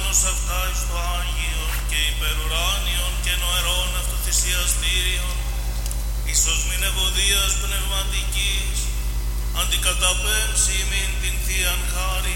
ουράνος αυτά εις το Άγιον και υπερουράνιον και νοερών αυτοθυσιαστήριον, ίσως μην ευωδίας πνευματικής, αντικαταπέμψει ημίν την Θείαν χάριν